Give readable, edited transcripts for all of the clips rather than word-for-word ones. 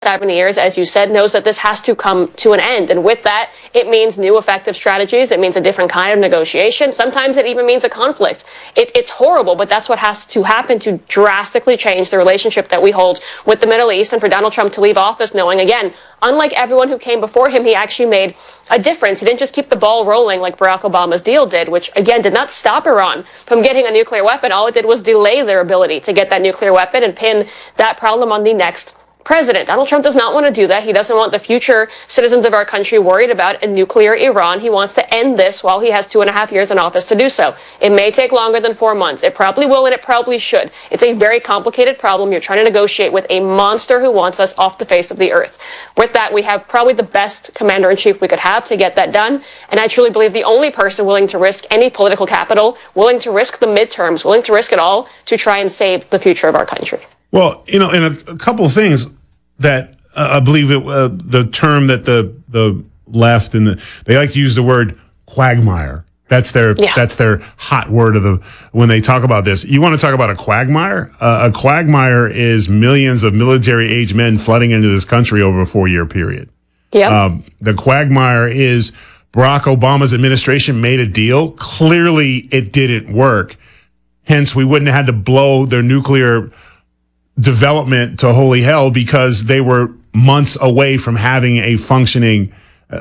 7 years, as you said, knows that this has to come to an end. And with that, it means new effective strategies. It means a different kind of negotiation. Sometimes it even means a conflict. It's horrible, but that's what has to happen to drastically change the relationship that we hold with the Middle East. And for Donald Trump to leave office knowing, again, unlike everyone who came before him, he actually made a difference. He didn't just keep the ball rolling like Barack Obama's deal did, which, again, did not stop Iran from getting a nuclear weapon. All it did was delay their ability to get that nuclear weapon and pin that problem on the next president. Donald Trump does not want to do that. He doesn't want the future citizens of our country worried about a nuclear Iran. He wants to end this while he has 2.5 years in office to do so. It may take longer than 4 months. It probably will, and it probably should. It's a very complicated problem. You're trying to negotiate with a monster who wants us off the face of the earth. With that, we have probably the best commander-in-chief we could have to get that done. And I truly believe the only person willing to risk any political capital, willing to risk the midterms, willing to risk it all to try and save the future of our country. Well, in a couple of things that I believe the term that the left and they like to use the word quagmire. That's their hot word when they talk about this. You want to talk about a quagmire? A quagmire is millions of military-age men flooding into this country over a 4-year period. Yeah. The quagmire is Barack Obama's administration made a deal. Clearly, it didn't work. Hence, we wouldn't have had to blow their nuclear development to holy hell because they were months away from having a functioning,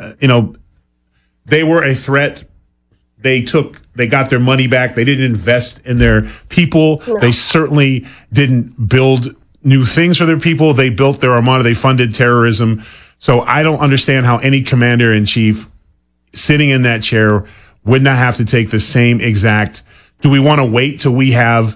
they were a threat. They got their money back. They didn't invest in their people. No. They certainly didn't build new things for their people. They built their armada. They funded terrorism. So I don't understand how any commander in chief sitting in that chair would not have to take the same exact. Do we want to wait till we have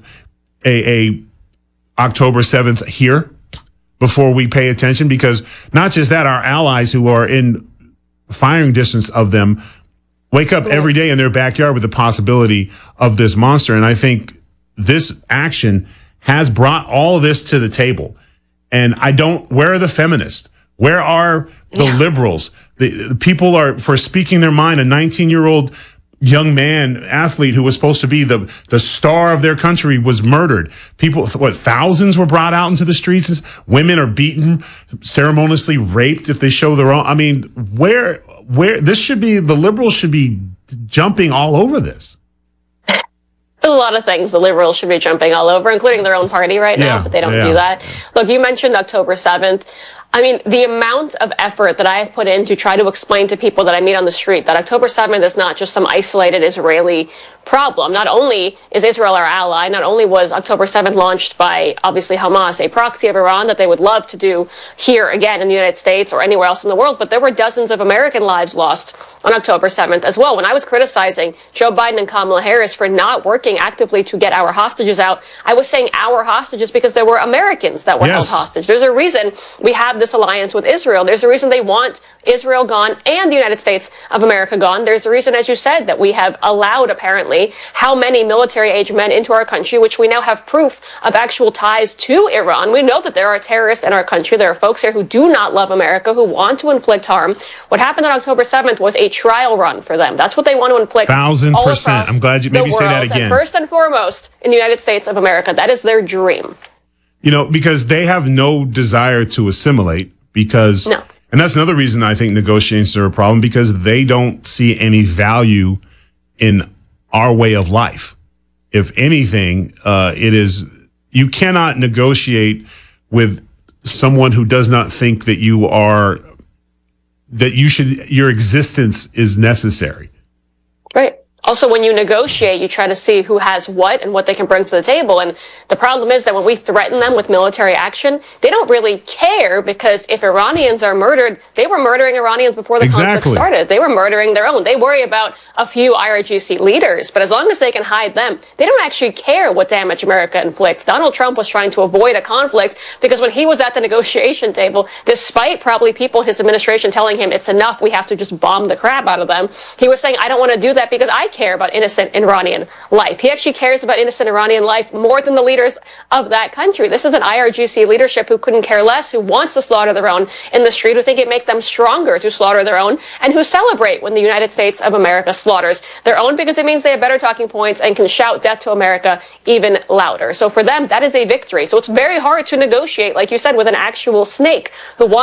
a October 7th here before we pay attention? Because not just that, our allies who are in firing distance of them wake up every day in their backyard with the possibility of this monster. And I think this action has brought all of this to the table. And where are the feminists? Where are the liberals? The people are for speaking their mind. A 19-year-old young man, athlete who was supposed to be the star of their country was murdered. People, thousands were brought out into the streets. Women are beaten, ceremoniously raped if they show their own. I mean, where this should be, the liberals should be jumping all over this. There's a lot of things the liberals should be jumping all over, including their own party right now, but they don't do that. Look, you mentioned October 7th. I mean, the amount of effort that I have put in to try to explain to people that I meet on the street that October 7th is not just some isolated Israeli problem. Not only is Israel our ally, not only was October 7th launched by, obviously, Hamas, a proxy of Iran that they would love to do here again in the United States or anywhere else in the world, but there were dozens of American lives lost on October 7th as well. When I was criticizing Joe Biden and Kamala Harris for not working actively to get our hostages out, I was saying our hostages because there were Americans that were held hostage. There's a reason we have this alliance with Israel. There's a reason they want Israel gone and the United States of America gone. There's a reason, as you said, that we have allowed, apparently, how many military-age men into our country, which we now have proof of actual ties to Iran. We know that there are terrorists in our country. There are folks here who do not love America, who want to inflict harm. What happened on October 7th was a trial run for them. That's what they want to inflict. 1,000%. I'm glad you maybe say that again. And first and foremost, in the United States of America, that is their dream. Because they have no desire to assimilate because, and that's another reason I think negotiations are a problem, because they don't see any value in our way of life. If anything, you cannot negotiate with someone who does not think that your existence is necessary. Right. Also, when you negotiate, you try to see who has what and what they can bring to the table. And the problem is that when we threaten them with military action, they don't really care, because if Iranians are murdered, they were murdering Iranians before the conflict started. They were murdering their own. They worry about a few IRGC leaders, but as long as they can hide them, they don't actually care what damage America inflicts. Donald Trump was trying to avoid a conflict because when he was at the negotiation table, despite probably people in his administration telling him it's enough, we have to just bomb the crap out of them, he was saying, I don't want to do that because I care about innocent Iranian life. He actually cares about innocent Iranian life more than the leaders of that country. This is an IRGC leadership who couldn't care less, who wants to slaughter their own in the street, who think it make them stronger to slaughter their own, and who celebrate when the United States of America slaughters their own because it means they have better talking points and can shout death to America even louder. So for them, that is a victory. So it's very hard to negotiate, like you said, with an actual snake who wants